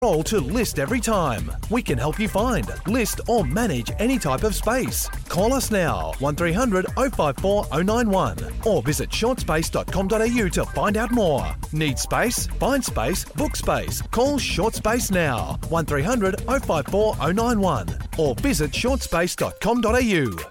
Roll to list every time. We can help you find, list or manage any type of space. Call us now, 1300 054 091 or visit shortspace.com.au to find out more. Need space? Find space, book space. Call Short Space now, 1300 054 091 or visit shortspace.com.au.